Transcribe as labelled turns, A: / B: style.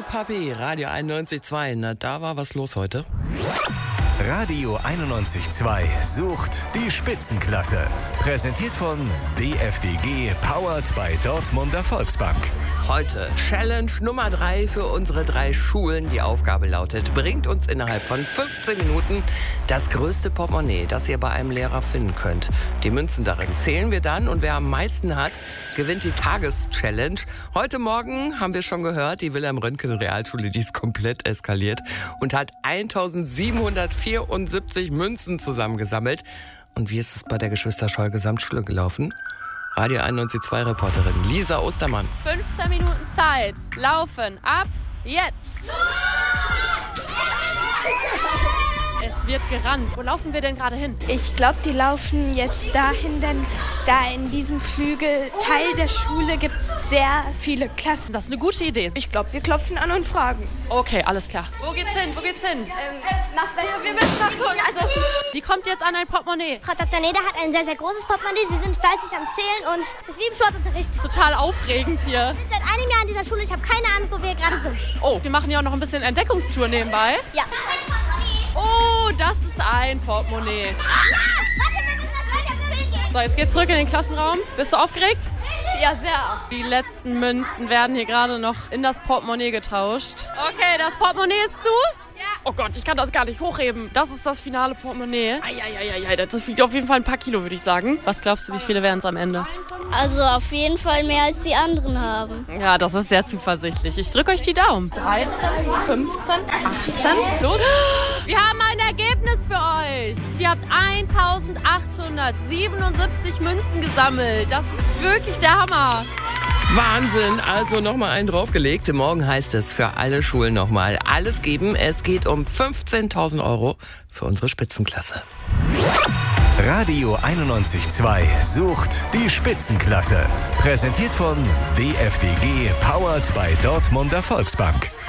A: Papi, Radio 91.2. Na, da war was los heute.
B: Radio 91.2 sucht die Spitzenklasse. Präsentiert von DFDG, powered by Dortmunder Volksbank.
A: Heute Challenge Nummer 3 für unsere 3 Schulen. Die Aufgabe lautet, bringt uns innerhalb von 15 Minuten das größte Portemonnaie, das ihr bei einem Lehrer finden könnt. Die Münzen darin zählen wir dann und wer am meisten hat, gewinnt die Tageschallenge. Heute Morgen haben wir schon gehört, die Wilhelm-Röntgen-Realschule, die ist komplett eskaliert und hat 1774 Münzen zusammengesammelt. Und wie ist es bei der Geschwister-Scholl-Gesamtschule gelaufen? Radio 91.2 Reporterin Lisa Ostermann.
C: 15 Minuten Zeit. Laufen. Ab jetzt. Es wird gerannt. Wo laufen wir denn gerade hin?
D: Ich glaube, die laufen jetzt dahin, denn da in diesem Flügelteil der Schule gibt es sehr viele Klassen.
C: Das ist eine gute Idee.
D: Ich glaube, wir klopfen an und fragen.
C: Okay, alles klar. Wo geht's hin?
D: Nach Westen. Wir müssen nachgucken.
C: Wie kommt ihr jetzt an ein Portemonnaie?
E: Frau Dr. Neder hat ein sehr, sehr großes Portemonnaie. Sie sind fleißig am Zählen und ist wie im Sportunterricht.
C: Total aufregend hier.
E: Wir sind seit einem Jahr an dieser Schule. Ich habe keine Ahnung, wo wir gerade sind.
C: Oh, wir machen ja auch noch ein bisschen Entdeckungstour nebenbei.
E: Ja.
C: Oh, das ist ein Portemonnaie.
E: Warte, wir müssen das weiter gehen.
C: So, jetzt geht's zurück in den Klassenraum. Bist du aufgeregt?
D: Ja, sehr.
C: Die letzten Münzen werden hier gerade noch in das Portemonnaie getauscht. Okay, das Portemonnaie ist zu. Ja. Oh Gott, ich kann das gar nicht hochheben. Das ist das finale Portemonnaie. Eieieiei, das wiegt auf jeden Fall ein paar Kilo, würde ich sagen. Was glaubst du, wie viele wären es am Ende?
E: Also auf jeden Fall mehr, als die anderen haben.
C: Ja, das ist sehr zuversichtlich. Ich drücke euch die Daumen.
D: 13, 15, 18.
C: Los. Wir haben ein Ergebnis für euch. Ihr habt 1877 Münzen gesammelt. Das ist wirklich der Hammer.
A: Wahnsinn, also nochmal einen draufgelegt. Morgen heißt es für alle Schulen nochmal alles geben. Es geht um 15.000 € für unsere Spitzenklasse.
B: Radio 91.2 sucht die Spitzenklasse. Präsentiert von DFDG, powered by Dortmunder Volksbank.